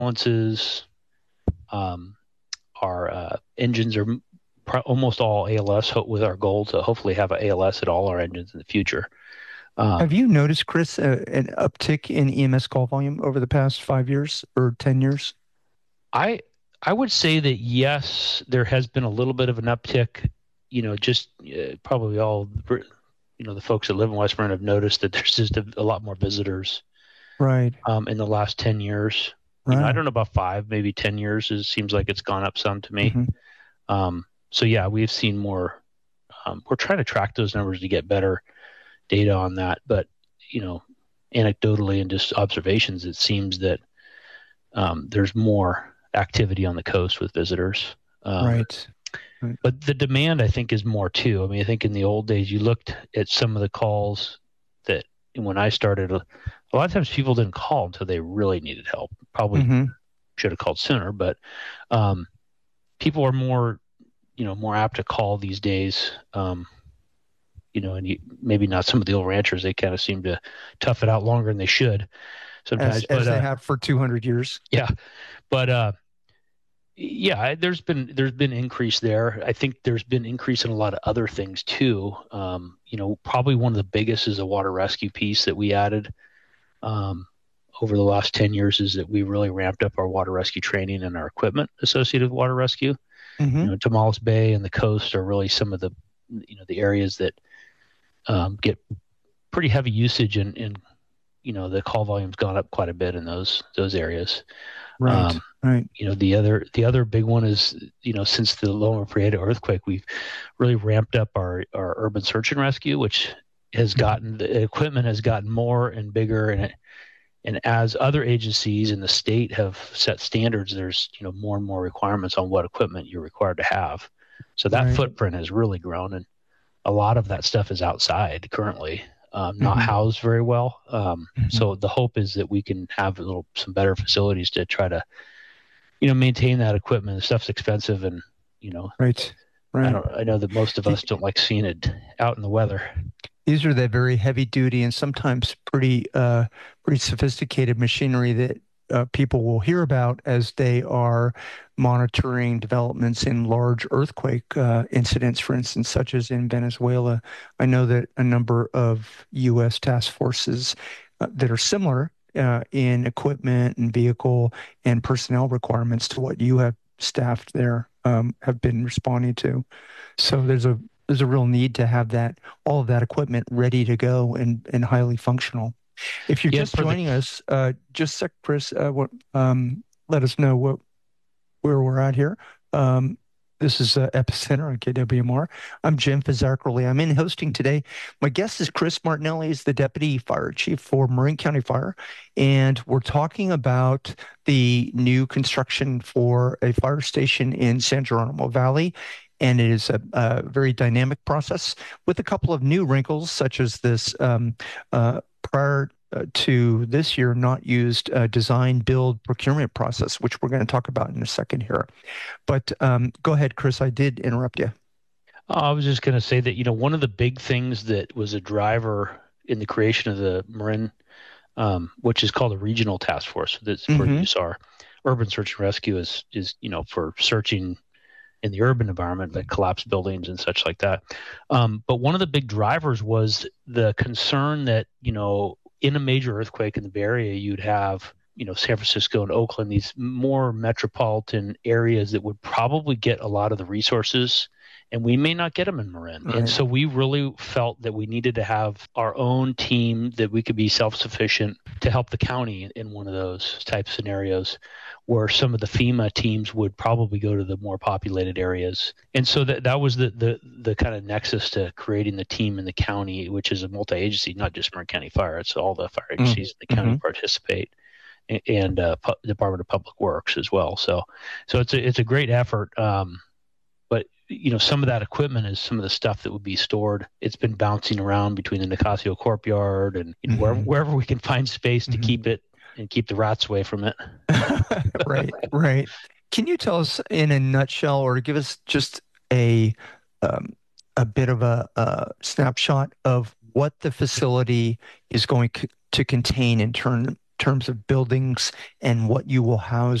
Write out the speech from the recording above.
balances. Um, our engines are almost all ALS with our goal to hopefully have an ALS at all our engines in the future. Have Um, you noticed, Chris, an uptick in EMS call volume over the past 5 years or 10 years? I I would say that yes, there has been a little bit of an uptick. Just probably all the folks that live in West Marin have noticed that there's just a lot more visitors Right, in the last 10 years. I right. don't know about 5, maybe 10 years. It seems like it's gone up some to me. Hmm. So yeah, we've seen more. We're trying to track those numbers to get better data on that, but you know, anecdotally and just observations, it seems that there's more activity on the coast with visitors. Um, Right, right. but the demand, I think, is more too. I mean, I think in the old days, you looked at some of the calls that when I started, a lot of times people didn't call until they really needed help. Probably Hmm. should have called sooner, but um, people are more apt to call these days. And maybe not some of the old ranchers, they kind of seem to tough it out longer than they should As sometimes. But as they have for 200 years. yeah, but yeah, there's been increase there. I think there's been increase in a lot of other things too. Probably one of the biggest is a water rescue piece that we added um, over the last 10 years is that we really ramped up our water rescue training and our equipment associated with water rescue. Hmm. Tomales Bay and the coast are really some of the areas that get pretty heavy usage, and the call volume's gone up quite a bit in those areas. Right, Um, right. the other big one is, since the Loma Prieta earthquake, we've really ramped up our urban search and rescue, which has Mhm. gotten the equipment has gotten more and bigger, and as other agencies in the state have set standards, there's more and more requirements on what equipment you're required to have. So that Right. footprint has really grown, and a lot of that stuff is outside currently, not Hmm. housed very well. So Hmm. the hope is that we can have some better facilities to try to maintain that equipment. The stuff's expensive, and you know Right, I right. don't I know that most of us don't like seeing it out in the weather. These are the very heavy duty and sometimes pretty sophisticated machinery that people will hear about as they are monitoring developments in large earthquake incidents, for instance, such as in Venezuela. I know that a number of U.S. task forces that are similar in equipment and vehicle and personnel requirements to what you have staffed there have been responding to. So there's a real need to have that all of that equipment ready to go and highly functional. If you're Yeah, and just for the joining us, just sec, Chris, let us know where we're at here. Um, this is Epicenter on KWMR. I'm Jim Fazarkerly. I'm in hosting today. My guest is Chris Martinelli, is the Deputy Fire Chief for Marin County Fire, and we're talking about the new construction for a fire station in San Geronimo Valley. And it is a very dynamic process with a couple of new wrinkles, such as this prior to this year not used design, build, procurement process, which we're going to talk about in a second here. But go ahead, Chris. I did interrupt you. I was just going to say that one of the big things that was a driver in the creation of the Marin, which is called a regional task force, that's for Hmm. USAR. Urban search and rescue is for searching in the urban environment, like collapsed buildings and such like that. But one of the big drivers was the concern that, in a major earthquake in the Bay Area, you'd have, San Francisco and Oakland, these more metropolitan areas that would probably get a lot of the resources. And we may not get them in Marin. And Right. so we really felt that we needed to have our own team that we could be self sufficient to help the county in one of those type scenarios where some of the FEMA teams would probably go to the more populated areas. And so that was the kind of nexus to creating the team in the county, which is a multi-agency, not just Marin County Fire. It's all the fire agencies in the county Mm-hmm. participate, and Department of Public Works as well. So it's a great effort. But some of that equipment is some of the stuff that would be stored. It's been bouncing around between the Nicasio courtyard and Hmm. wherever we can find space to Hmm. keep it and keep the rats away from it. Right, right. Can you tell us in a nutshell, or give us just a um, a bit of a snapshot of what the facility is going to contain in terms of buildings and what you will house